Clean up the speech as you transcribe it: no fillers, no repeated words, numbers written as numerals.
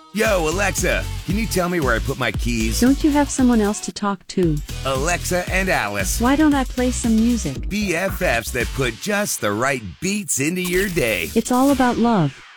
Yo, Alexa, can you tell me where I put my keys? Don't you have someone else to talk to? Alexa and Alice, Why don't I play some music? BFFs that put just the right beats into your day. It's all about love.